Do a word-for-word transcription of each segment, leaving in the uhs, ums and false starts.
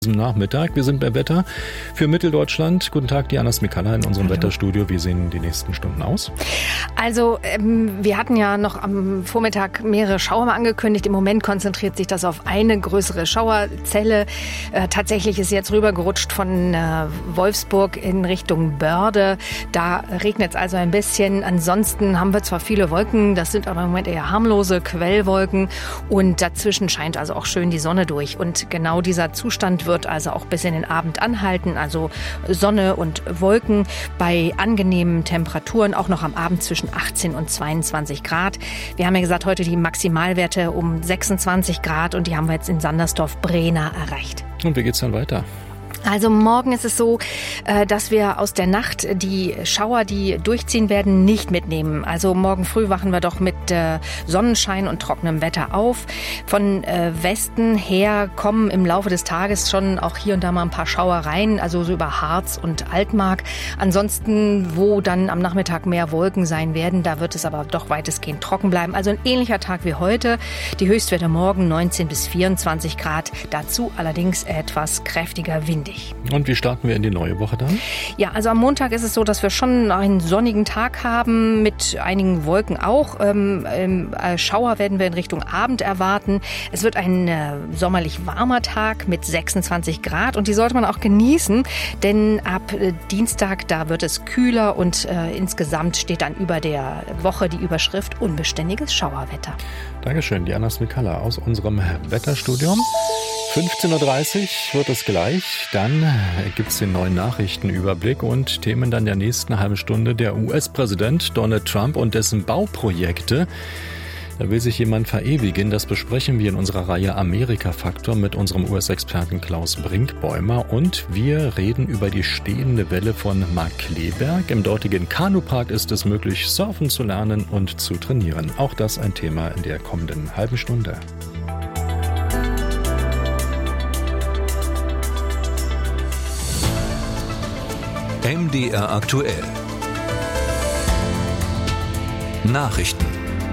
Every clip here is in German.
Nachmittag. Wir sind bei Wetter für Mitteldeutschland. Guten Tag, Diana Smikalla in unserem Hallo. Wetterstudio. Wie sehen die nächsten Stunden aus? Also ähm, wir hatten ja noch am Vormittag mehrere Schauer mal angekündigt. Im Moment konzentriert sich das auf eine größere Schauerzelle. Äh, tatsächlich ist sie jetzt rübergerutscht von äh, Wolfsburg in Richtung Börde. Da regnet es also ein bisschen. Ansonsten haben wir zwar viele Wolken, das sind aber im Moment eher harmlose Quellwolken. Und dazwischen scheint also auch schön die Sonne durch. Und genau dieser Zustand wird wird also auch bis in den Abend anhalten, also Sonne und Wolken bei angenehmen Temperaturen, auch noch am Abend zwischen achtzehn und zweiundzwanzig Grad. Wir haben ja gesagt, heute die Maximalwerte um sechsundzwanzig Grad und die haben wir jetzt in Sandersdorf-Brehna erreicht. Und wie geht's dann weiter? Also morgen ist es so, dass wir aus der Nacht die Schauer, die durchziehen werden, nicht mitnehmen. Also morgen früh wachen wir doch mit Sonnenschein und trockenem Wetter auf. Von Westen her kommen im Laufe des Tages schon auch hier und da mal ein paar Schauer rein, also so über Harz und Altmark. Ansonsten, wo dann am Nachmittag mehr Wolken sein werden, da wird es aber doch weitestgehend trocken bleiben. Also ein ähnlicher Tag wie heute. Die Höchstwerte morgen neunzehn bis vierundzwanzig Grad. Dazu allerdings etwas kräftiger windig. Und wie starten wir in die neue Woche dann? Ja, also am Montag ist es so, dass wir schon einen sonnigen Tag haben, mit einigen Wolken auch. Ähm, äh, Schauer werden wir in Richtung Abend erwarten. Es wird ein äh, sommerlich warmer Tag mit sechsundzwanzig Grad und die sollte man auch genießen, denn ab äh, Dienstag, da wird es kühler und äh, insgesamt steht dann über der Woche die Überschrift unbeständiges Schauerwetter. Dankeschön, Diana Smikalla aus unserem Wetterstudio. fünfzehn Uhr dreißig wird es gleich. Dann gibt es den neuen Nachrichtenüberblick und Themen dann der nächsten halben Stunde. Der U S-Präsident Donald Trump und dessen Bauprojekte. Da will sich jemand verewigen. Das besprechen wir in unserer Reihe Amerika-Faktor mit unserem U S-Experten Klaus Brinkbäumer. Und wir reden über die stehende Welle von Markkleeberg. Im dortigen Kanupark ist es möglich, surfen zu lernen und zu trainieren. Auch das ein Thema in der kommenden halben Stunde. M D R aktuell. Nachrichten.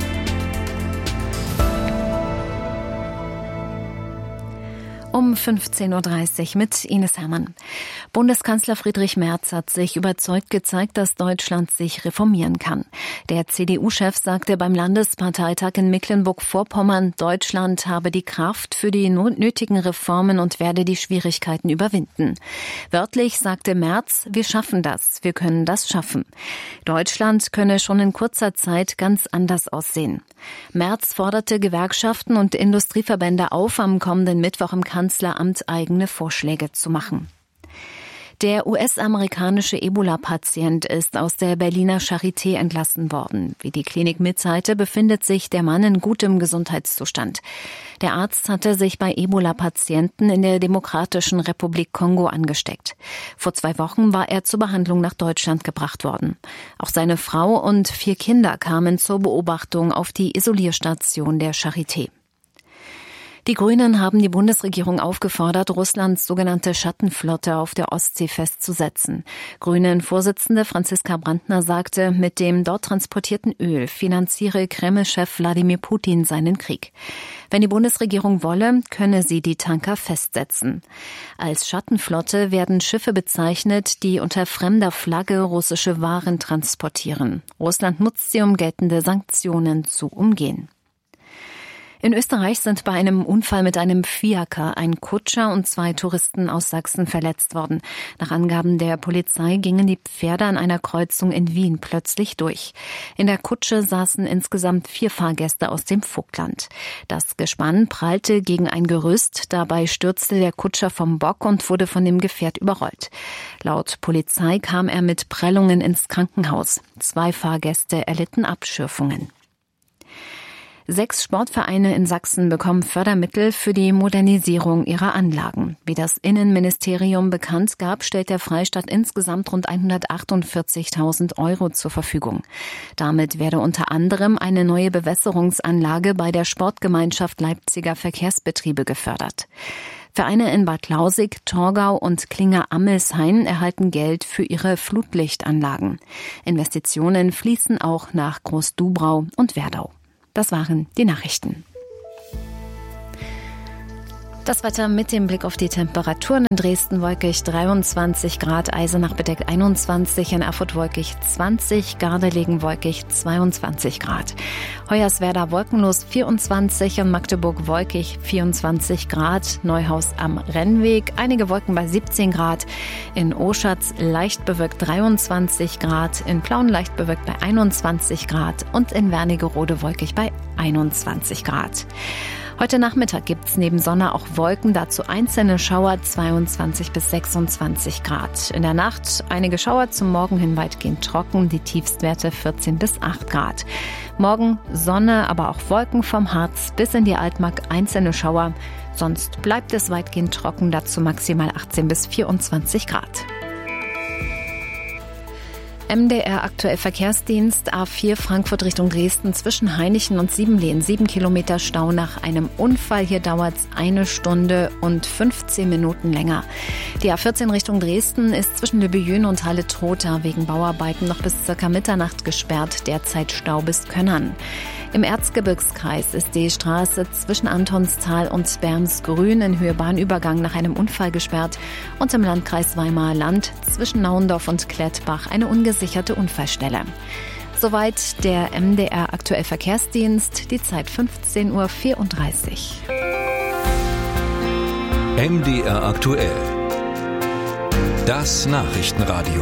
Um fünfzehn Uhr dreißig mit Ines Hermann. Bundeskanzler Friedrich Merz hat sich überzeugt gezeigt, dass Deutschland sich reformieren kann. Der C D U-Chef sagte beim Landesparteitag in Mecklenburg-Vorpommern, Deutschland habe die Kraft für die nötigen Reformen und werde die Schwierigkeiten überwinden. Wörtlich sagte Merz, wir schaffen das, wir können das schaffen. Deutschland könne schon in kurzer Zeit ganz anders aussehen. Merz forderte Gewerkschaften und Industrieverbände auf, am kommenden Mittwoch im Kanzleramt eigene Vorschläge zu machen. Der U S-amerikanische Ebola-Patient ist aus der Berliner Charité entlassen worden. Wie die Klinik mitteilte, befindet sich der Mann in gutem Gesundheitszustand. Der Arzt hatte sich bei Ebola-Patienten in der Demokratischen Republik Kongo angesteckt. Vor zwei Wochen war er zur Behandlung nach Deutschland gebracht worden. Auch seine Frau und vier Kinder kamen zur Beobachtung auf die Isolierstation der Charité. Die Grünen haben die Bundesregierung aufgefordert, Russlands sogenannte Schattenflotte auf der Ostsee festzusetzen. Grünen-Vorsitzende Franziska Brandner sagte, mit dem dort transportierten Öl finanziere Kreml-Chef Wladimir Putin seinen Krieg. Wenn die Bundesregierung wolle, könne sie die Tanker festsetzen. Als Schattenflotte werden Schiffe bezeichnet, die unter fremder Flagge russische Waren transportieren. Russland nutzt sie, um geltende Sanktionen zu umgehen. In Österreich sind bei einem Unfall mit einem Fiaker ein Kutscher und zwei Touristen aus Sachsen verletzt worden. Nach Angaben der Polizei gingen die Pferde an einer Kreuzung in Wien plötzlich durch. In der Kutsche saßen insgesamt vier Fahrgäste aus dem Vogtland. Das Gespann prallte gegen ein Gerüst, dabei stürzte der Kutscher vom Bock und wurde von dem Gefährt überrollt. Laut Polizei kam er mit Prellungen ins Krankenhaus. Zwei Fahrgäste erlitten Abschürfungen. Sechs Sportvereine in Sachsen bekommen Fördermittel für die Modernisierung ihrer Anlagen. Wie das Innenministerium bekannt gab, stellt der Freistaat insgesamt rund hundertachtundvierzigtausend Euro zur Verfügung. Damit werde unter anderem eine neue Bewässerungsanlage bei der Sportgemeinschaft Leipziger Verkehrsbetriebe gefördert. Vereine in Bad Lausig, Torgau und Klinger-Ammelshain erhalten Geld für ihre Flutlichtanlagen. Investitionen fließen auch nach Groß-Dubrau und Werdau. Das waren die Nachrichten. Das Wetter mit dem Blick auf die Temperaturen: in Dresden wolkig dreiundzwanzig Grad, Eisenach bedeckt einundzwanzig, in Erfurt wolkig zwanzig, Gardelegen wolkig zweiundzwanzig Grad. Hoyerswerda wolkenlos vierundzwanzig, in Magdeburg wolkig vierundzwanzig Grad, Neuhaus am Rennweg einige Wolken bei siebzehn Grad, in Oschatz leicht bewölkt dreiundzwanzig Grad, in Plauen leicht bewölkt bei einundzwanzig Grad und in Wernigerode wolkig bei einundzwanzig Grad. Heute Nachmittag gibt's neben Sonne auch Wolken, dazu einzelne Schauer, zweiundzwanzig bis sechsundzwanzig Grad. In der Nacht einige Schauer, zum Morgen hin weitgehend trocken, die Tiefstwerte vierzehn bis acht Grad. Morgen Sonne, aber auch Wolken vom Harz bis in die Altmark, einzelne Schauer. Sonst bleibt es weitgehend trocken, dazu maximal achtzehn bis vierundzwanzig Grad. M D R aktuell Verkehrsdienst A vier Frankfurt Richtung Dresden zwischen Hainichen und Siebenlehen. Sieben Kilometer Stau nach einem Unfall. Hier dauert es eine Stunde und fünfzehn Minuten länger. Die A vierzehn Richtung Dresden ist zwischen Lübbejün und Halle-Trotha wegen Bauarbeiten noch bis circa Mitternacht gesperrt. Derzeit Stau bis Könnern. Im Erzgebirgskreis ist die Straße zwischen Antonstal und Bermsgrün in Höhe Bahnübergang nach einem Unfall gesperrt und im Landkreis Weimarer Land zwischen Nauendorf und Klettbach eine ungesicherte Unfallstelle. Soweit der M D R aktuell Verkehrsdienst, die Zeit fünfzehn Uhr vierunddreißig. M D R aktuell. Das Nachrichtenradio.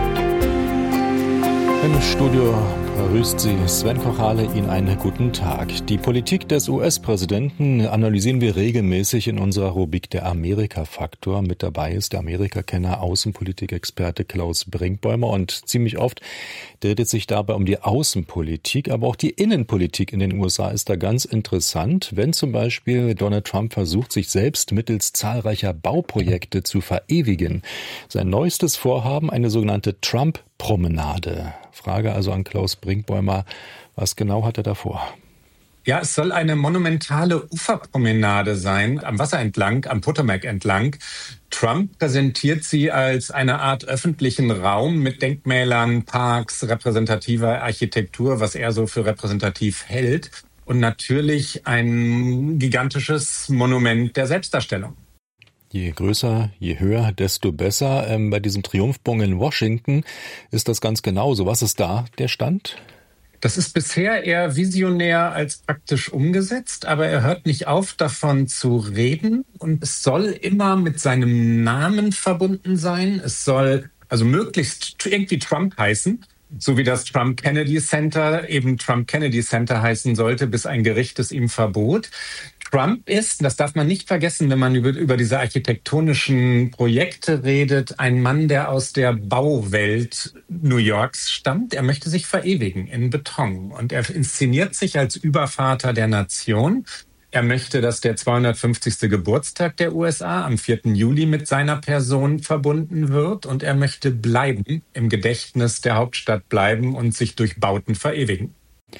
Im Studio grüßt Sie Sven Kochale, Ihnen einen guten Tag. Die Politik des U S-Präsidenten analysieren wir regelmäßig in unserer Rubrik Der Amerika-Faktor. Mit dabei ist der Amerikakenner, Außenpolitikexperte Klaus Brinkbäumer, und ziemlich oft dreht es sich dabei um die Außenpolitik, aber auch die Innenpolitik in den U S A ist da ganz interessant. Wenn zum Beispiel Donald Trump versucht, sich selbst mittels zahlreicher Bauprojekte zu verewigen. Sein neuestes Vorhaben, eine sogenannte Trump-Promenade. Frage also an Klaus Brinkbäumer, was genau hat er da vor? Ja, es soll eine monumentale Uferpromenade sein, am Wasser entlang, am Potomac entlang. Trump präsentiert sie als eine Art öffentlichen Raum mit Denkmälern, Parks, repräsentativer Architektur, was er so für repräsentativ hält. Und natürlich ein gigantisches Monument der Selbstdarstellung. Je größer, je höher, desto besser. Ähm, bei diesem Triumphbogen in Washington ist das ganz genauso. Was ist da der Stand? Das ist bisher eher visionär als praktisch umgesetzt, aber er hört nicht auf, davon zu reden. Und es soll immer mit seinem Namen verbunden sein. Es soll also möglichst irgendwie Trump heißen, so wie das Trump Kennedy Center eben Trump Kennedy Center heißen sollte, bis ein Gericht es ihm verbot. Trump ist, das darf man nicht vergessen, wenn man über, über diese architektonischen Projekte redet, ein Mann, der aus der Bauwelt New Yorks stammt. Er möchte sich verewigen in Beton und er inszeniert sich als Übervater der Nation. Er möchte, dass der zweihundertfünfzigste Geburtstag der U S A am vierten Juli mit seiner Person verbunden wird und er möchte bleiben, im Gedächtnis der Hauptstadt bleiben und sich durch Bauten verewigen.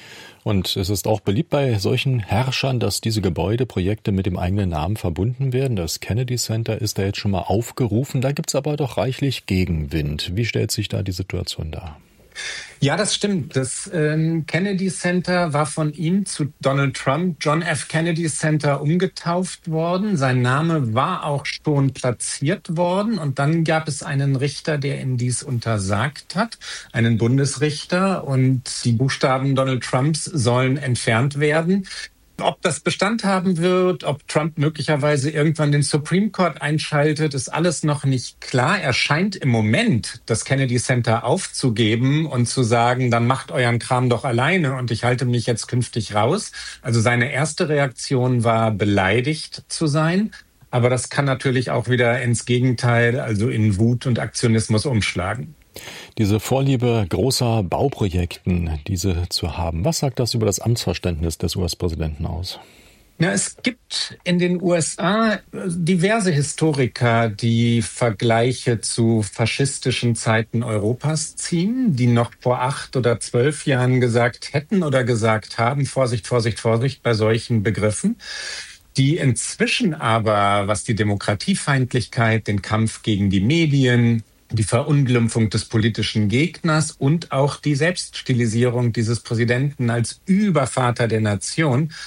Und es ist auch beliebt bei solchen Herrschern, dass diese Gebäudeprojekte mit dem eigenen Namen verbunden werden. Das Kennedy Center ist da jetzt schon mal aufgerufen. Da gibt's aber doch reichlich Gegenwind. Wie stellt sich da die Situation dar? Ja, das stimmt. Das ähm, Kennedy Center war von ihm zu Donald Trump John F. Kennedy Center umgetauft worden. Sein Name war auch schon platziert worden. Und dann gab es einen Richter, der ihm dies untersagt hat, einen Bundesrichter. Und die Buchstaben Donald Trumps sollen entfernt werden. Ob das Bestand haben wird, ob Trump möglicherweise irgendwann den Supreme Court einschaltet, ist alles noch nicht klar. Er scheint im Moment das Kennedy Center aufzugeben und zu sagen, dann macht euren Kram doch alleine und ich halte mich jetzt künftig raus. Also seine erste Reaktion war, beleidigt zu sein. Aber das kann natürlich auch wieder ins Gegenteil, also in Wut und Aktionismus umschlagen. Diese Vorliebe großer Bauprojekten, diese zu haben, was sagt das über das Amtsverständnis des U S-Präsidenten aus? Ja, es gibt in den U S A diverse Historiker, die Vergleiche zu faschistischen Zeiten Europas ziehen, die noch vor acht oder zwölf Jahren gesagt hätten oder gesagt haben, Vorsicht, Vorsicht, Vorsicht bei solchen Begriffen, die inzwischen aber, was die Demokratiefeindlichkeit, den Kampf gegen die Medien, die Verunglimpfung des politischen Gegners und auch die Selbststilisierung dieses Präsidenten als Übervater der Nation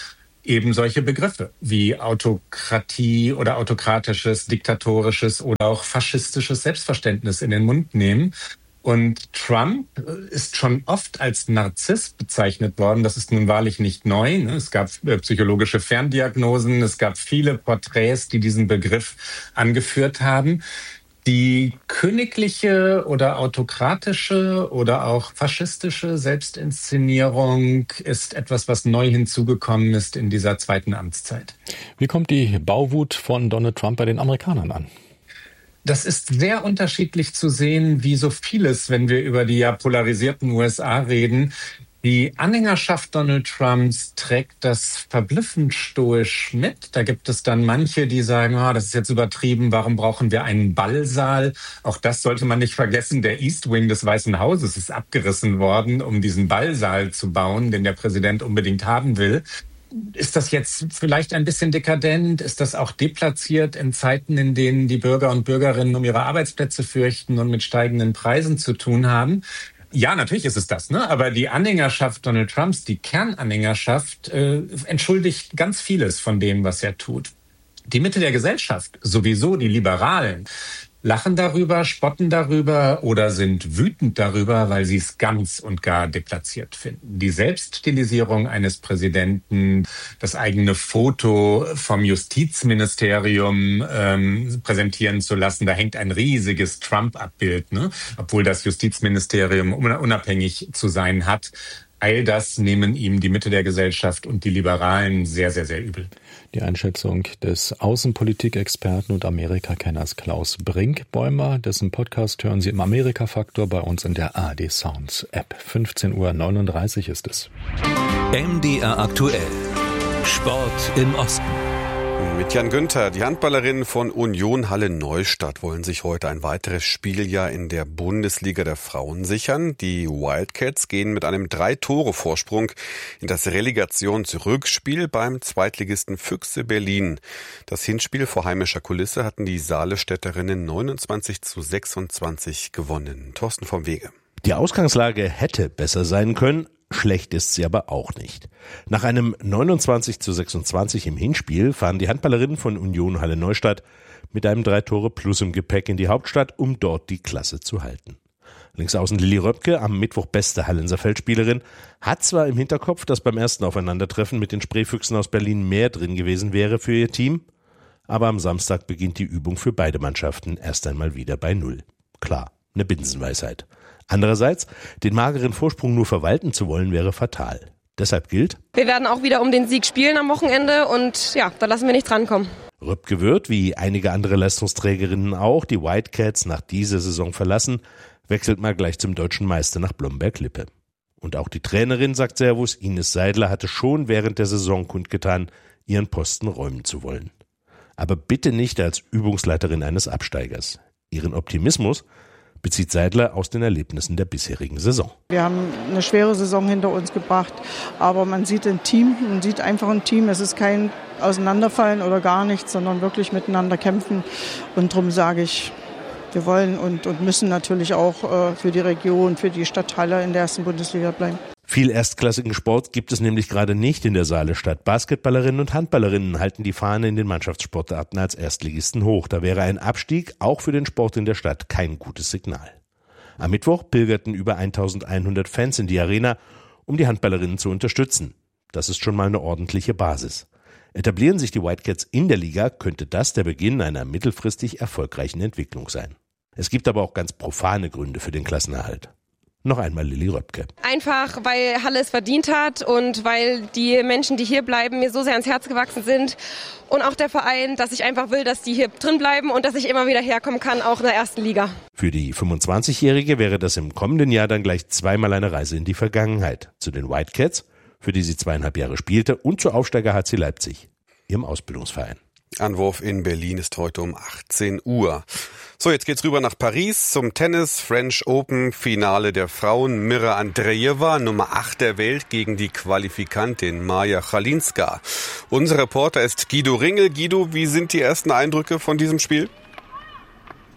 eben solche Begriffe wie Autokratie oder autokratisches, diktatorisches oder auch faschistisches Selbstverständnis in den Mund nehmen. Und Trump ist schon oft als Narziss bezeichnet worden. Das ist nun wahrlich nicht neu. Es gab psychologische Ferndiagnosen, es gab viele Porträts, die diesen Begriff angeführt haben. Die königliche oder autokratische oder auch faschistische Selbstinszenierung ist etwas, was neu hinzugekommen ist in dieser zweiten Amtszeit. Wie kommt die Bauwut von Donald Trump bei den Amerikanern an? Das ist sehr unterschiedlich zu sehen, wie so vieles, wenn wir über die ja polarisierten U S A reden. Die Anhängerschaft Donald Trumps trägt das verblüffend stoisch mit. Da gibt es dann manche, die sagen, oh, das ist jetzt übertrieben, warum brauchen wir einen Ballsaal? Auch das sollte man nicht vergessen. Der East Wing des Weißen Hauses ist abgerissen worden, um diesen Ballsaal zu bauen, den der Präsident unbedingt haben will. Ist das jetzt vielleicht ein bisschen dekadent? Ist das auch deplatziert in Zeiten, in denen die Bürger und Bürgerinnen um ihre Arbeitsplätze fürchten und mit steigenden Preisen zu tun haben? Ja, natürlich ist es das, ne? Aber die Anhängerschaft Donald Trumps, die Kernanhängerschaft, äh, entschuldigt ganz vieles von dem, was er tut. Die Mitte der Gesellschaft, sowieso die Liberalen, lachen darüber, spotten darüber oder sind wütend darüber, weil sie es ganz und gar deplatziert finden. Die Selbststilisierung eines Präsidenten, das eigene Foto vom Justizministerium ähm, präsentieren zu lassen, da hängt ein riesiges Trump-Abbild, ne? Obwohl das Justizministerium unabhängig zu sein hat. All das nehmen ihm die Mitte der Gesellschaft und die Liberalen sehr, sehr, sehr übel. Die Einschätzung des Außenpolitikexperten und Amerika-Kenners Klaus Brinkbäumer, dessen Podcast hören Sie im Amerika-Faktor bei uns in der A R D Sounds App. fünfzehn Uhr neununddreißig ist es. M D R aktuell. Sport im Osten. Mit Jan Günther, die Handballerinnen von Union Halle-Neustadt wollen sich heute ein weiteres Spieljahr in der Bundesliga der Frauen sichern. Die Wildcats gehen mit einem Drei-Tore-Vorsprung in das Relegationsrückspiel beim Zweitligisten Füchse Berlin. Das Hinspiel vor heimischer Kulisse hatten die Salestädterinnen neunundzwanzig zu sechsundzwanzig gewonnen. Thorsten vom Wege. Die Ausgangslage hätte besser sein können. Schlecht ist sie aber auch nicht. Nach einem neunundzwanzig zu sechsundzwanzig im Hinspiel fahren die Handballerinnen von Union Halle-Neustadt mit einem Drei-Tore-Plus im Gepäck in die Hauptstadt, um dort die Klasse zu halten. Linksaußen Lilly Röpke, am Mittwoch beste Hallenser Feldspielerin, hat zwar im Hinterkopf, dass beim ersten Aufeinandertreffen mit den Spreefüchsen aus Berlin mehr drin gewesen wäre für ihr Team, aber am Samstag beginnt die Übung für beide Mannschaften erst einmal wieder bei Null. Klar, eine Binsenweisheit. Andererseits, den mageren Vorsprung nur verwalten zu wollen, wäre fatal. Deshalb gilt: Wir werden auch wieder um den Sieg spielen am Wochenende und ja, da lassen wir nicht drankommen. Röpke wird, wie einige andere Leistungsträgerinnen auch, die Wildcats nach dieser Saison verlassen, wechselt mal gleich zum deutschen Meister nach Blomberg-Lippe. Und auch die Trainerin, sagt Servus, Ines Seidler hatte schon während der Saison kundgetan, ihren Posten räumen zu wollen. Aber bitte nicht als Übungsleiterin eines Absteigers. Ihren Optimismus bezieht Seidler aus den Erlebnissen der bisherigen Saison. Wir haben eine schwere Saison hinter uns gebracht, aber man sieht ein Team, man sieht einfach ein Team. Es ist kein Auseinanderfallen oder gar nichts, sondern wirklich miteinander kämpfen. Und darum sage ich, wir wollen und, und müssen natürlich auch äh, für die Region, für die Stadt Halle in der ersten Bundesliga bleiben. Viel erstklassigen Sport gibt es nämlich gerade nicht in der Saalestadt. Basketballerinnen und Handballerinnen halten die Fahne in den Mannschaftssportarten als Erstligisten hoch. Da wäre ein Abstieg auch für den Sport in der Stadt kein gutes Signal. Am Mittwoch pilgerten über eintausendeinhundert Fans in die Arena, um die Handballerinnen zu unterstützen. Das ist schon mal eine ordentliche Basis. Etablieren sich die Wildcats in der Liga, könnte das der Beginn einer mittelfristig erfolgreichen Entwicklung sein. Es gibt aber auch ganz profane Gründe für den Klassenerhalt. Noch einmal Lilly Röpke. Einfach, weil Halle es verdient hat und weil die Menschen, die hier bleiben, mir so sehr ans Herz gewachsen sind. Und auch der Verein, dass ich einfach will, dass die hier drin bleiben und dass ich immer wieder herkommen kann, auch in der ersten Liga. Für die fünfundzwanzigjährige wäre das im kommenden Jahr dann gleich zweimal eine Reise in die Vergangenheit. Zu den Wildcats, für die sie zweieinhalb Jahre spielte, und zu Aufsteiger H C Leipzig, ihrem Ausbildungsverein. Anwurf in Berlin ist heute um achtzehn Uhr. So, jetzt geht's rüber nach Paris zum Tennis, French Open, Finale der Frauen. Mira Andreeva, Nummer acht der Welt, gegen die Qualifikantin Maja Chalinska. Unser Reporter ist Guido Ringel. Guido, wie sind die ersten Eindrücke von diesem Spiel?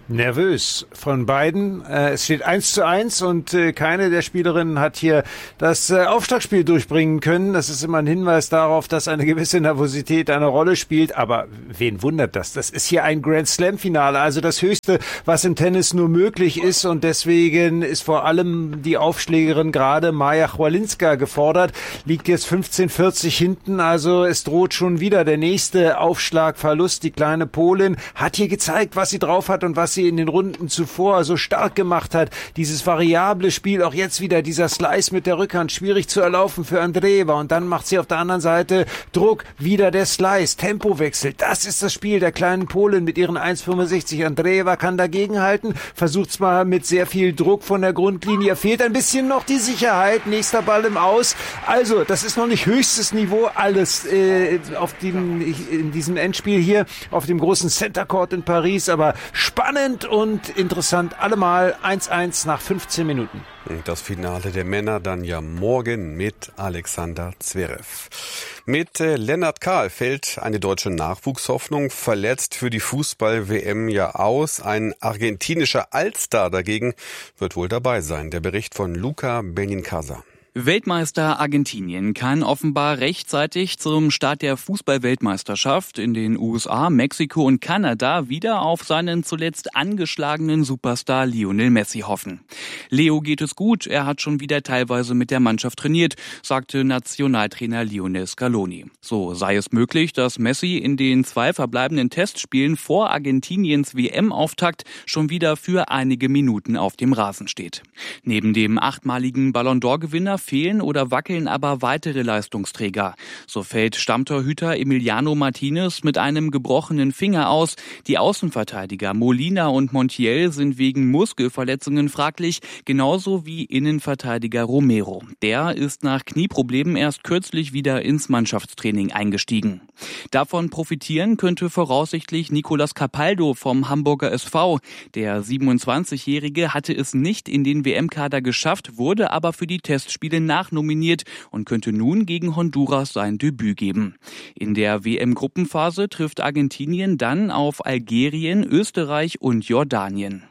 nervös von beiden. Äh, es steht eins zu eins und äh, keine der Spielerinnen hat hier das äh, Aufschlagspiel durchbringen können. Das ist immer ein Hinweis darauf, dass eine gewisse Nervosität eine Rolle spielt. Aber wen wundert das? Das ist hier ein Grand Slam-Finale, also das Höchste, was im Tennis nur möglich ist. Und deswegen ist vor allem die Aufschlägerin gerade Maja Chwalinska gefordert. Liegt jetzt fünfzehn vierzig hinten, also es droht schon wieder der nächste Aufschlagverlust. Die kleine Polin hat hier gezeigt, was sie drauf hat und was sie in den Runden zuvor so stark gemacht hat. Dieses variable Spiel, auch jetzt wieder dieser Slice mit der Rückhand, schwierig zu erlaufen für Andreeva. Und dann macht sie auf der anderen Seite Druck, wieder der Slice, Tempowechsel. Das ist das Spiel der kleinen Polin mit ihren eins fünfundsechzig. Andreeva kann dagegenhalten, versucht's mal mit sehr viel Druck von der Grundlinie. Fehlt ein bisschen noch die Sicherheit. Nächster Ball im Aus. Also, das ist noch nicht höchstes Niveau, alles äh, auf dem, in diesem Endspiel hier auf dem großen Center Court in Paris, aber spannend und interessant allemal. eins eins nach fünfzehn Minuten. Das Finale der Männer dann ja morgen mit Alexander Zverev. Mit äh, Lennart Kahl fällt eine deutsche Nachwuchshoffnung verletzt für die Fußball-W M ja aus. Ein argentinischer Allstar dagegen wird wohl dabei sein. Der Bericht von Luca Benincasa. Weltmeister Argentinien kann offenbar rechtzeitig zum Start der Fußball-Weltmeisterschaft in den U S A, Mexiko und Kanada wieder auf seinen zuletzt angeschlagenen Superstar Lionel Messi hoffen. Leo geht es gut, er hat schon wieder teilweise mit der Mannschaft trainiert, sagte Nationaltrainer Lionel Scaloni. So sei es möglich, dass Messi in den zwei verbleibenden Testspielen vor Argentiniens W M-Auftakt schon wieder für einige Minuten auf dem Rasen steht. Neben dem achtmaligen Ballon d'Or-Gewinner fehlen oder wackeln aber weitere Leistungsträger. So fällt Stammtorhüter Emiliano Martinez mit einem gebrochenen Finger aus. Die Außenverteidiger Molina und Montiel sind wegen Muskelverletzungen fraglich, genauso wie Innenverteidiger Romero. Der ist nach Knieproblemen erst kürzlich wieder ins Mannschaftstraining eingestiegen. Davon profitieren könnte voraussichtlich Nicolas Capaldo vom Hamburger S V. Der siebenundzwanzigjährige hatte es nicht in den W M-Kader geschafft, wurde aber für die Testspiele nachnominiert und könnte nun gegen Honduras sein Debüt geben. In der W M-Gruppenphase trifft Argentinien dann auf Algerien, Österreich und Jordanien.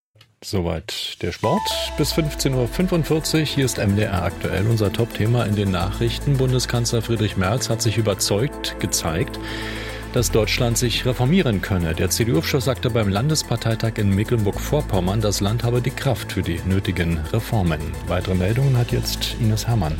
Soweit der Sport. Bis fünfzehn Uhr fünfundvierzig. Hier ist M D R aktuell, unser Top-Thema in den Nachrichten. Bundeskanzler Friedrich Merz hat sich überzeugt gezeigt, dass Deutschland sich reformieren könne. Der C D U-Chef sagte beim Landesparteitag in Mecklenburg-Vorpommern, das Land habe die Kraft für die nötigen Reformen. Weitere Meldungen hat jetzt Ines Hermann.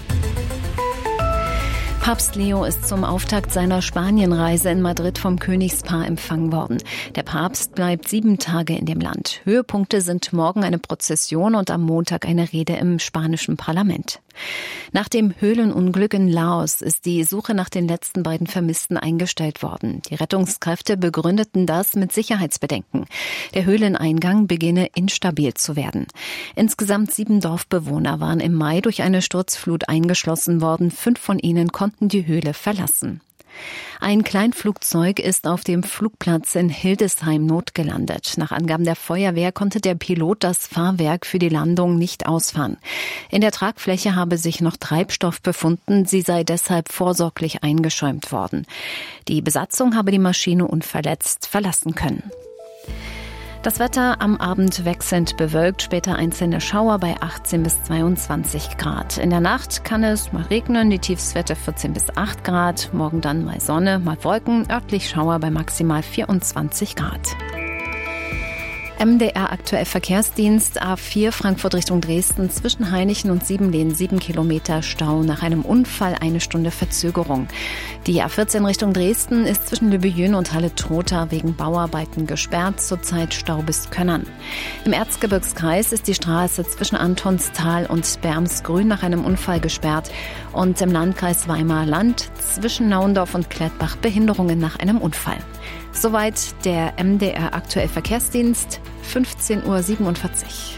Papst Leo ist zum Auftakt seiner Spanienreise in Madrid vom Königspaar empfangen worden. Der Papst bleibt sieben Tage in dem Land. Höhepunkte sind morgen eine Prozession und am Montag eine Rede im spanischen Parlament. Nach dem Höhlenunglück in Laos ist die Suche nach den letzten beiden Vermissten eingestellt worden. Die Rettungskräfte begründeten das mit Sicherheitsbedenken. Der Höhleneingang beginne instabil zu werden. Insgesamt sieben Dorfbewohner waren im Mai durch eine Sturzflut eingeschlossen worden. Fünf von ihnen konnten die Höhle verlassen. Ein Kleinflugzeug ist auf dem Flugplatz in Hildesheim notgelandet. Nach Angaben der Feuerwehr konnte der Pilot das Fahrwerk für die Landung nicht ausfahren. In der Tragfläche habe sich noch Treibstoff befunden, sie sei deshalb vorsorglich eingeschäumt worden. Die Besatzung habe die Maschine unverletzt verlassen können. Das Wetter am Abend wechselnd bewölkt, später einzelne Schauer bei achtzehn bis zweiundzwanzig Grad. In der Nacht kann es mal regnen, die Tiefstwerte vierzehn bis acht Grad. Morgen dann mal Sonne, mal Wolken, örtlich Schauer bei maximal vierundzwanzig Grad. M D R aktuell Verkehrsdienst A vier Frankfurt Richtung Dresden zwischen Hainichen und Siebenlehn sieben Kilometer Stau nach einem Unfall, eine Stunde Verzögerung. Die A vierzehn Richtung Dresden ist zwischen Lübejün und Halle-Trotha wegen Bauarbeiten gesperrt, zurzeit Stau bis Könnern. Im Erzgebirgskreis ist die Straße zwischen Antonstal und Bermsgrün nach einem Unfall gesperrt und im Landkreis Weimar-Land zwischen Naundorf und Klettbach Behinderungen nach einem Unfall. Soweit der M D R aktuell Verkehrsdienst, fünfzehn Uhr siebenundvierzig.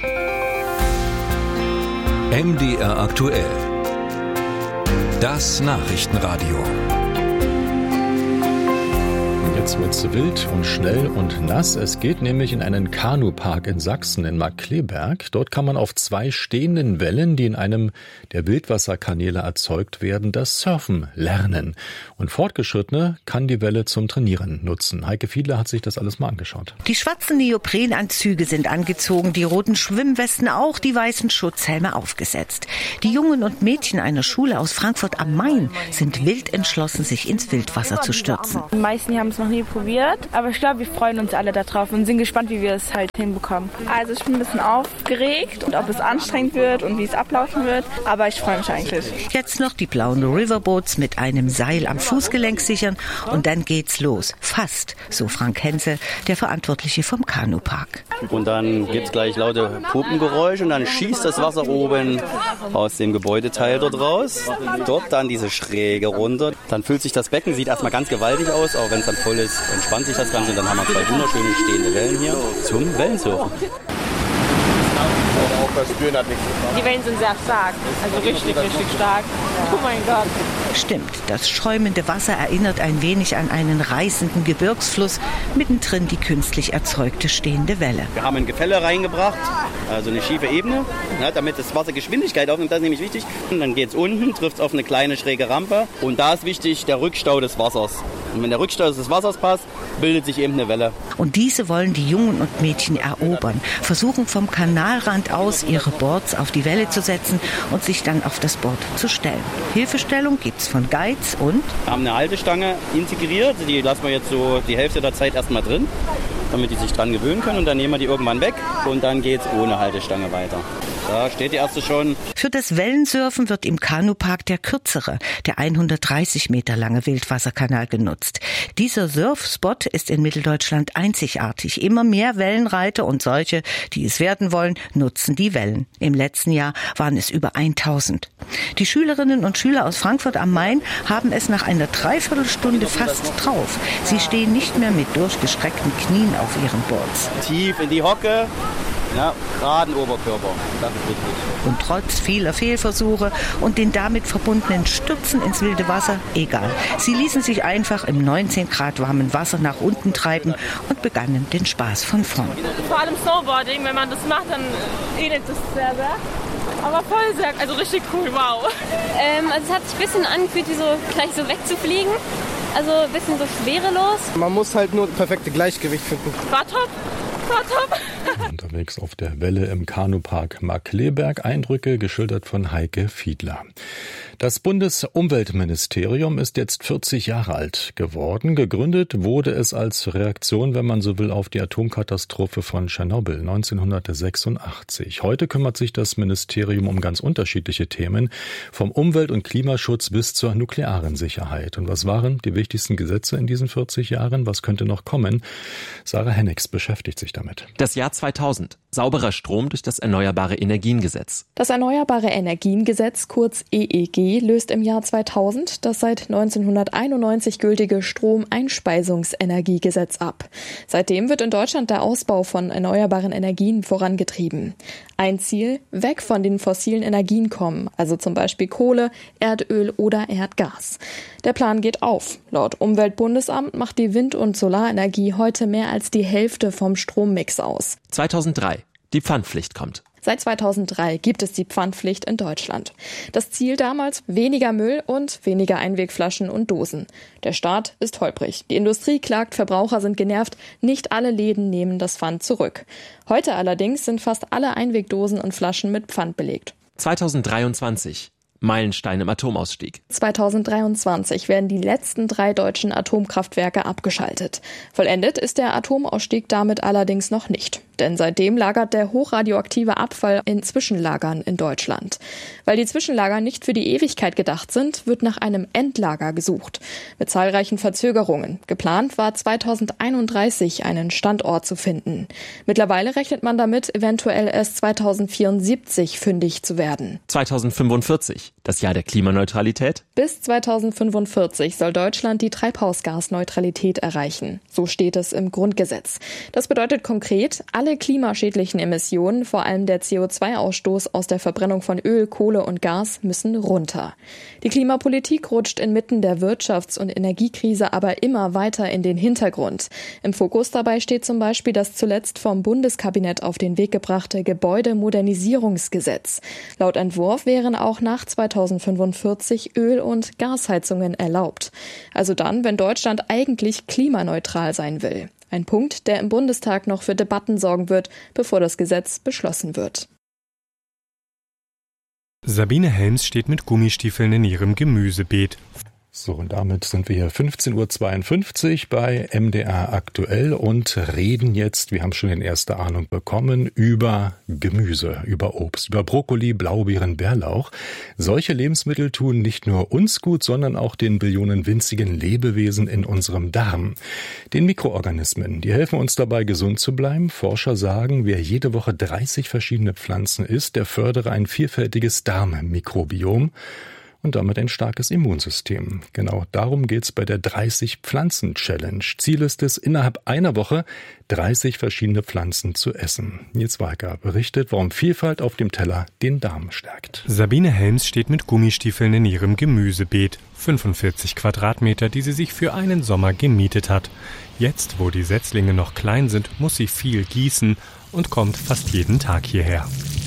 M D R aktuell. Das Nachrichtenradio. Jetzt wird's wild und schnell und nass. Es geht nämlich in einen Kanupark in Sachsen, in Markkleeberg. Dort kann man auf zwei stehenden Wellen, die in einem der Wildwasserkanäle erzeugt werden, das Surfen lernen. Und Fortgeschrittene kann die Welle zum Trainieren nutzen. Heike Fiedler hat sich das alles mal angeschaut. Die schwarzen Neoprenanzüge sind angezogen, die roten Schwimmwesten auch, die weißen Schutzhelme aufgesetzt. Die Jungen und Mädchen einer Schule aus Frankfurt am Main sind wild entschlossen, sich ins Wildwasser zu stürzen. Die meisten haben es noch nie probiert, aber ich glaube, wir freuen uns alle darauf und sind gespannt, wie wir es halt hinbekommen. Also ich bin ein bisschen aufgeregt und ob es anstrengend wird und wie es ablaufen wird, aber ich freue mich eigentlich. Jetzt noch die blauen Riverboats mit einem Seil am Fußgelenk sichern und dann geht's los. Fast, so Frank Henze, der Verantwortliche vom Kanupark. Und dann gibt's gleich laute Pumpengeräusche und dann schießt das Wasser oben aus dem Gebäudeteil dort raus. Dort dann diese Schräge runter. Dann füllt sich das Becken, sieht erstmal ganz gewaltig aus, auch wenn es dann voll ist, entspannt sich das Ganze und dann haben wir zwei wunderschöne stehende Wellen hier zum Wellensurfen. Die Wellen sind sehr stark, also richtig, richtig stark. Oh mein Gott. Stimmt, das schäumende Wasser erinnert ein wenig an einen reißenden Gebirgsfluss, mittendrin die künstlich erzeugte stehende Welle. Wir haben ein Gefälle reingebracht, also eine schiefe Ebene, ja, damit das Wasser Geschwindigkeit aufnimmt, das ist nämlich wichtig. Und dann geht es unten, trifft es auf eine kleine schräge Rampe und da ist wichtig der Rückstau des Wassers. Und wenn der Rückstau des Wassers passt, bildet sich eben eine Welle. Und diese wollen die Jungen und Mädchen erobern, versuchen vom Kanalrand aus ihre Boards auf die Welle zu setzen und sich dann auf das Board zu stellen. Hilfestellung gibt's von Guides und wir haben eine Haltestange integriert, die lassen wir jetzt so die Hälfte der Zeit erstmal drin, damit die sich dran gewöhnen können und dann nehmen wir die irgendwann weg und dann geht's ohne Haltestange weiter. Da steht die erste schon. Für das Wellensurfen wird im Kanupark der kürzere, der hundertdreißig Meter lange Wildwasserkanal genutzt. Dieser Surfspot ist in Mitteldeutschland einzigartig. Immer mehr Wellenreiter und solche, die es werden wollen, nutzen die Wellen. Im letzten Jahr waren es über tausend. Die Schülerinnen und Schüler aus Frankfurt am Main haben es nach einer Dreiviertelstunde fast drauf. Sie stehen nicht mehr mit durchgestreckten Knien auf ihren Boards. Tief in die Hocke. Ja, geraden Oberkörper, das ist wichtig. Und trotz vieler Fehlversuche und den damit verbundenen Stürzen ins wilde Wasser, egal. Sie ließen sich einfach im neunzehn Grad warmen Wasser nach unten treiben und begannen den Spaß von vorn. Vor allem Snowboarding, wenn man das macht, dann ähnelt es sehr, sehr. Aber voll sehr, also richtig cool, wow. Ähm, also es hat sich ein bisschen angefühlt, wie so gleich so wegzufliegen. Also ein bisschen so schwerelos. Man muss halt nur das perfekte Gleichgewicht finden. War top. Unterwegs auf der Welle im Kanupark Markkleeberg. Eindrücke geschildert von Heike Fiedler. Das Bundesumweltministerium ist jetzt vierzig Jahre alt geworden. Gegründet wurde es als Reaktion, wenn man so will, auf die Atomkatastrophe von Tschernobyl neunzehnhundertsechsundachtzig. Heute kümmert sich das Ministerium um ganz unterschiedliche Themen, vom Umwelt- und Klimaschutz bis zur nuklearen Sicherheit. Und was waren die wichtigsten Gesetze in diesen vierzig Jahren? Was könnte noch kommen? Sarah Hennigs beschäftigt sich damit. Das Jahr zweitausend. Sauberer Strom durch das Erneuerbare Energiengesetz. Das Erneuerbare Energiengesetz, kurz E E G, löst im Jahr zweitausend das seit neunzehnhunderteinundneunzig gültige Stromeinspeisungsenergiegesetz ab. Seitdem wird in Deutschland der Ausbau von erneuerbaren Energien vorangetrieben. Ein Ziel: weg von den fossilen Energien kommen, also zum Beispiel Kohle, Erdöl oder Erdgas. Der Plan geht auf. Laut Umweltbundesamt macht die Wind- und Solarenergie heute mehr als die Hälfte vom Strommix aus. zweitausenddrei. Die Pfandpflicht kommt. Seit zweitausenddrei gibt es die Pfandpflicht in Deutschland. Das Ziel damals: weniger Müll und weniger Einwegflaschen und Dosen. Der Start ist holprig. Die Industrie klagt, Verbraucher sind genervt. Nicht alle Läden nehmen das Pfand zurück. Heute allerdings sind fast alle Einwegdosen und Flaschen mit Pfand belegt. zweitausenddreiundzwanzig. Meilenstein im Atomausstieg. zweitausenddreiundzwanzig werden die letzten drei deutschen Atomkraftwerke abgeschaltet. Vollendet ist der Atomausstieg damit allerdings noch nicht. Denn seitdem lagert der hochradioaktive Abfall in Zwischenlagern in Deutschland. Weil die Zwischenlager nicht für die Ewigkeit gedacht sind, wird nach einem Endlager gesucht. Mit zahlreichen Verzögerungen. Geplant war zweitausendeinunddreißig einen Standort zu finden. Mittlerweile rechnet man damit, eventuell erst zweitausendvierundsiebzig fündig zu werden. zweitausendfünfundvierzig. Das Jahr der Klimaneutralität? Bis zweitausendfünfundvierzig soll Deutschland die Treibhausgasneutralität erreichen. So steht es im Grundgesetz. Das bedeutet konkret, alle klimaschädlichen Emissionen, vor allem der C O zwei Ausstoß aus der Verbrennung von Öl, Kohle und Gas, müssen runter. Die Klimapolitik rutscht inmitten der Wirtschafts- und Energiekrise aber immer weiter in den Hintergrund. Im Fokus dabei steht zum Beispiel das zuletzt vom Bundeskabinett auf den Weg gebrachte Gebäudemodernisierungsgesetz. Laut Entwurf wären auch nach zweitausendfünfundvierzig Öl- und Gasheizungen erlaubt. Also dann, wenn Deutschland eigentlich klimaneutral sein will. Ein Punkt, der im Bundestag noch für Debatten sorgen wird, bevor das Gesetz beschlossen wird. Sabine Helms steht mit Gummistiefeln in ihrem Gemüsebeet. So, und damit sind wir hier fünfzehn Uhr zweiundfünfzig bei M D R aktuell und reden jetzt, wir haben schon eine erste Ahnung bekommen, über Gemüse, über Obst, über Brokkoli, Blaubeeren, Bärlauch. Solche Lebensmittel tun nicht nur uns gut, sondern auch den Billionen winzigen Lebewesen in unserem Darm. Den Mikroorganismen, die helfen uns dabei, gesund zu bleiben. Forscher sagen, wer jede Woche dreißig verschiedene Pflanzen isst, der fördere ein vielfältiges Darmmikrobiom und damit ein starkes Immunsystem. Genau darum geht's bei der dreißig-Pflanzen-Challenge. Ziel ist es, innerhalb einer Woche dreißig verschiedene Pflanzen zu essen. Nils Walker berichtet, warum Vielfalt auf dem Teller den Darm stärkt. Sabine Helms steht mit Gummistiefeln in ihrem Gemüsebeet. fünfundvierzig Quadratmeter, die sie sich für einen Sommer gemietet hat. Jetzt, wo die Setzlinge noch klein sind, muss sie viel gießen und kommt fast jeden Tag hierher.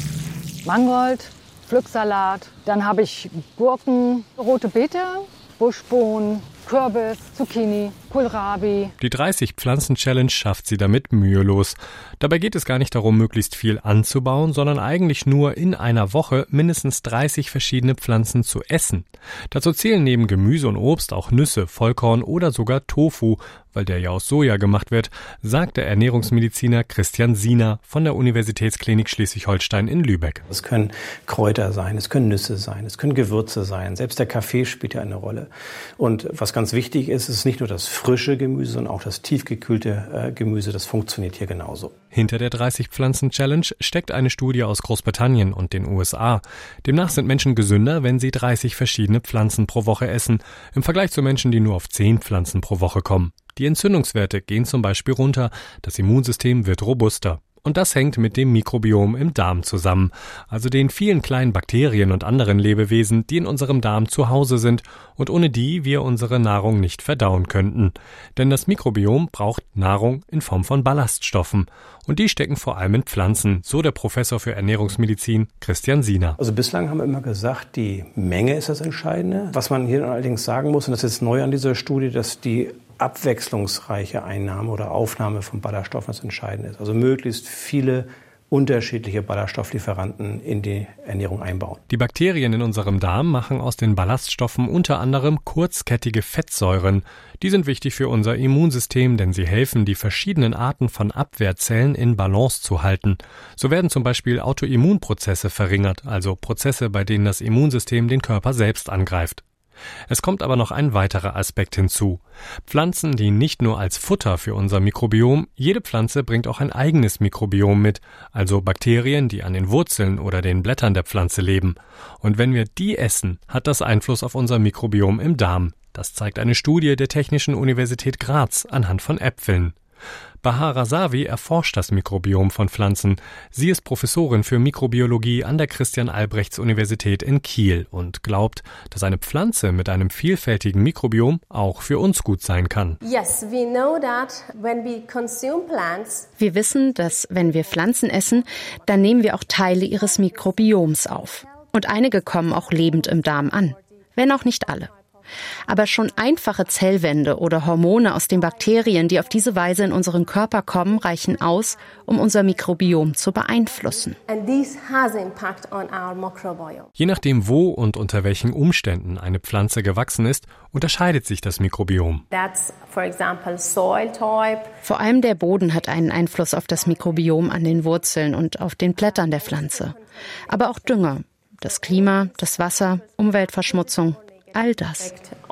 Mangold, Pflücksalat, dann habe ich Gurken, rote Beete, Buschbohnen, Kürbis, Zucchini, Kohlrabi. Die dreißig-Pflanzen-Challenge schafft sie damit mühelos. Dabei geht es gar nicht darum, möglichst viel anzubauen, sondern eigentlich nur in einer Woche mindestens dreißig verschiedene Pflanzen zu essen. Dazu zählen neben Gemüse und Obst auch Nüsse, Vollkorn oder sogar Tofu, weil der ja aus Soja gemacht wird, sagt der Ernährungsmediziner Christian Siener von der Universitätsklinik Schleswig-Holstein in Lübeck. Es können Kräuter sein, es können Nüsse sein, es können Gewürze sein, selbst der Kaffee spielt ja eine Rolle. Und was ganz wichtig ist, ist nicht nur das frische Gemüse, sondern auch das tiefgekühlte äh, Gemüse, das funktioniert hier genauso. Hinter der dreißig-Pflanzen-Challenge steckt eine Studie aus Großbritannien und den U S A. Demnach sind Menschen gesünder, wenn sie dreißig verschiedene Pflanzen pro Woche essen, im Vergleich zu Menschen, die nur auf zehn Pflanzen pro Woche kommen. Die Entzündungswerte gehen zum Beispiel runter, das Immunsystem wird robuster. Und das hängt mit dem Mikrobiom im Darm zusammen, also den vielen kleinen Bakterien und anderen Lebewesen, die in unserem Darm zu Hause sind und ohne die wir unsere Nahrung nicht verdauen könnten. Denn das Mikrobiom braucht Nahrung in Form von Ballaststoffen. Und die stecken vor allem in Pflanzen, so der Professor für Ernährungsmedizin Christian Siener. Also bislang haben wir immer gesagt, die Menge ist das Entscheidende. Was man hier allerdings sagen muss, und das ist jetzt neu an dieser Studie, dass die abwechslungsreiche Einnahme oder Aufnahme von Ballaststoffen das Entscheidende ist. Also möglichst viele unterschiedliche Ballaststofflieferanten in die Ernährung einbauen. Die Bakterien in unserem Darm machen aus den Ballaststoffen unter anderem kurzkettige Fettsäuren. Die sind wichtig für unser Immunsystem, denn sie helfen, die verschiedenen Arten von Abwehrzellen in Balance zu halten. So werden zum Beispiel Autoimmunprozesse verringert, also Prozesse, bei denen das Immunsystem den Körper selbst angreift. Es kommt aber noch ein weiterer Aspekt hinzu. Pflanzen dienen nicht nur als Futter für unser Mikrobiom, jede Pflanze bringt auch ein eigenes Mikrobiom mit, also Bakterien, die an den Wurzeln oder den Blättern der Pflanze leben. Und wenn wir die essen, hat das Einfluss auf unser Mikrobiom im Darm. Das zeigt eine Studie der Technischen Universität Graz anhand von Äpfeln. Bahar Razavi erforscht das Mikrobiom von Pflanzen. Sie ist Professorin für Mikrobiologie an der Christian-Albrechts-Universität in Kiel und glaubt, dass eine Pflanze mit einem vielfältigen Mikrobiom auch für uns gut sein kann. Yes, we know that when we consume plants. Wir wissen, dass wenn wir Pflanzen essen, dann nehmen wir auch Teile ihres Mikrobioms auf. Und einige kommen auch lebend im Darm an, wenn auch nicht alle. Aber schon einfache Zellwände oder Hormone aus den Bakterien, die auf diese Weise in unseren Körper kommen, reichen aus, um unser Mikrobiom zu beeinflussen. And this has impact on our microbiome. Je nachdem, wo und unter welchen Umständen eine Pflanze gewachsen ist, unterscheidet sich das Mikrobiom. That's, for example, soil type. Vor allem der Boden hat einen Einfluss auf das Mikrobiom an den Wurzeln und auf den Blättern der Pflanze. Aber auch Dünger, das Klima, das Wasser, Umweltverschmutzung. All das.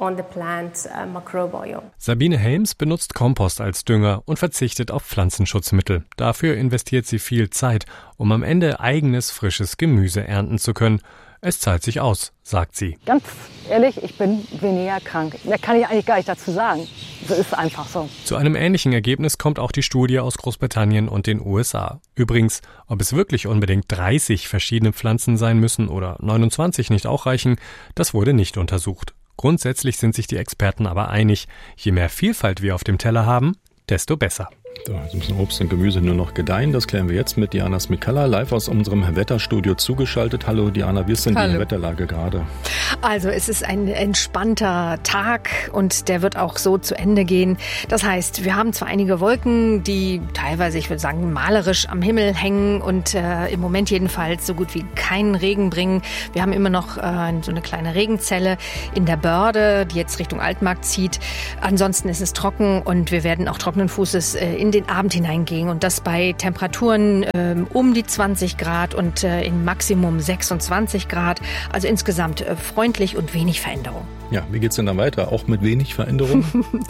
Sabine Helms benutzt Kompost als Dünger und verzichtet auf Pflanzenschutzmittel. Dafür investiert sie viel Zeit, um am Ende eigenes, frisches Gemüse ernten zu können. Es zahlt sich aus, sagt sie. Ganz ehrlich, ich bin weniger krank. Mehr kann ich eigentlich gar nicht dazu sagen. Das ist einfach so. Zu einem ähnlichen Ergebnis kommt auch die Studie aus Großbritannien und den U S A. Übrigens, ob es wirklich unbedingt dreißig verschiedene Pflanzen sein müssen oder neunundzwanzig nicht auch reichen, das wurde nicht untersucht. Grundsätzlich sind sich die Experten aber einig, je mehr Vielfalt wir auf dem Teller haben, desto besser. So, jetzt müssen Obst und Gemüse nur noch gedeihen. Das klären wir jetzt mit Diana Smikalla, live aus unserem Wetterstudio zugeschaltet. Hallo Diana, wie ist denn Hallo. die Wetterlage gerade? Also es ist ein entspannter Tag und der wird auch so zu Ende gehen. Das heißt, wir haben zwar einige Wolken, die teilweise, ich würde sagen, malerisch am Himmel hängen und äh, im Moment jedenfalls so gut wie keinen Regen bringen. Wir haben immer noch äh, so eine kleine Regenzelle in der Börde, die jetzt Richtung Altmarkt zieht. Ansonsten ist es trocken und wir werden auch trockenen Fußes äh, in den Abend hineingehen und das bei Temperaturen äh, um die zwanzig Grad und äh, in Maximum sechsundzwanzig Grad. Also insgesamt äh, freundlich und wenig Veränderung. Ja, wie geht's denn dann weiter? Auch mit wenig Veränderung?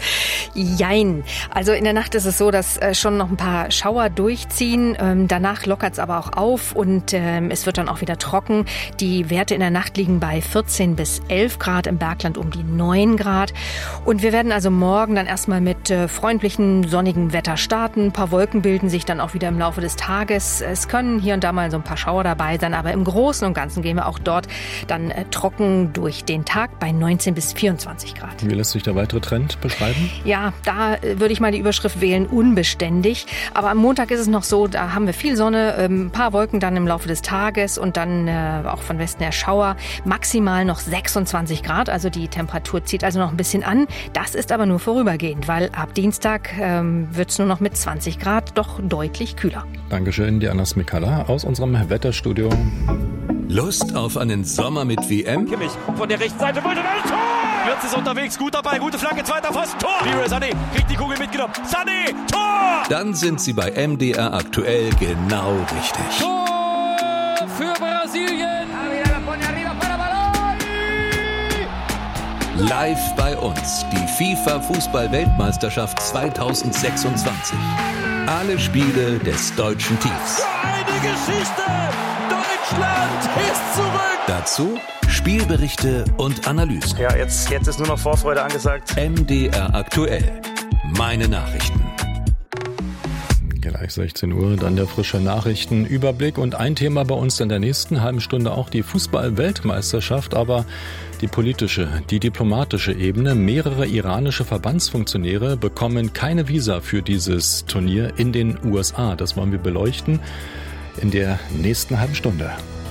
Jein. Also in der Nacht ist es so, dass äh, schon noch ein paar Schauer durchziehen. Ähm, danach lockert es aber auch auf und ähm, es wird dann auch wieder trocken. Die Werte in der Nacht liegen bei vierzehn bis elf Grad, im Bergland um die neun Grad. Und wir werden also morgen dann erstmal mit äh, freundlichem, sonnigem Wetter starten. Ein paar Wolken bilden sich dann auch wieder im Laufe des Tages. Es können hier und da mal so ein paar Schauer dabei sein, aber im Großen und Ganzen gehen wir auch dort dann äh, trocken durch den Tag bei neunzehn bis vierundzwanzig Grad. Wie lässt sich der weitere Trend beschreiben? Ja, da äh, würde ich mal die Überschrift wählen, unbeständig. Aber am Montag ist es noch so, da haben wir viel Sonne, äh, ein paar Wolken dann im Laufe des Tages und dann äh, auch von Westen her Schauer. Maximal noch sechsundzwanzig Grad, also die Temperatur zieht also noch ein bisschen an. Das ist aber nur vorübergehend, weil ab Dienstag ähm, wird es nur noch mit zwanzig Grad doch deutlich kühler. Dankeschön, Diana Smikalla aus unserem Wetterstudio. Lust auf einen Sommer mit W M? Kimmich von der rechten Seite, wollte ein Tor! Wirtz ist unterwegs, gut dabei, gute Flanke, zweiter Pfosten, Tor! Leroy Sané kriegt die Kugel mitgenommen, Sané, Tor! Dann sind Sie bei M D R aktuell genau richtig. Tor für Brasilien! Live bei uns, die FIFA-Fußball-Weltmeisterschaft zweitausendsechsundzwanzig. Alle Spiele des deutschen Teams. Eine Geschichte! Deutschland ist zurück! Dazu Spielberichte und Analysen. Ja, jetzt, jetzt ist nur noch Vorfreude angesagt. M D R aktuell. Meine Nachrichten. Gleich sechzehn Uhr, dann der frische Nachrichtenüberblick und ein Thema bei uns in der nächsten halben Stunde auch die Fußball-Weltmeisterschaft, aber die politische, die diplomatische Ebene. Mehrere iranische Verbandsfunktionäre bekommen keine Visa für dieses Turnier in den U S A. Das wollen wir beleuchten in der nächsten halben Stunde.